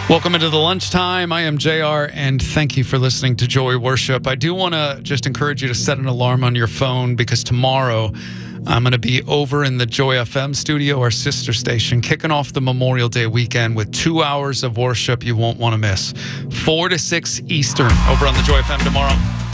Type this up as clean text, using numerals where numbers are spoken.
Welcome into the lunchtime. I am JR, and thank you for listening to Joy Worship. I do want to just encourage you to set an alarm on your phone because tomorrow I'm going to be over in the Joy FM studio, our sister station, kicking off the Memorial Day weekend with 2 hours of worship you won't want to miss. 4 to 6 Eastern over on the Joy FM tomorrow.